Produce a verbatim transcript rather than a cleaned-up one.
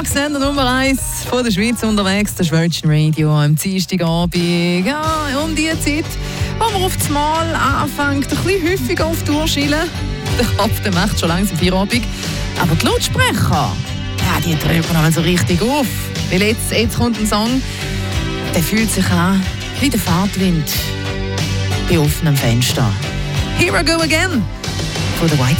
Schlagsender Nummer eins von der Schweiz unterwegs, das Virgin Radio am Dienstagabend. Ja, um die Zeit, wo man auf das Mal anfängt, ein bisschen häufiger auf die Uhr zu schielen. Der Kopf der macht schon langsam Feierabend. Aber die Lautsprecher, ja, die drücken also richtig auf. Weil jetzt, jetzt kommt ein Song, der fühlt sich an wie der Fahrtwind bei offenem Fenster. Here I go again von The White